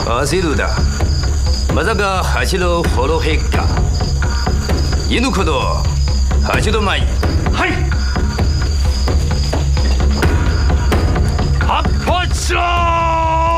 焦るだ。まさか橋のホロヘッカ。犬子ど橋の前に。 はい。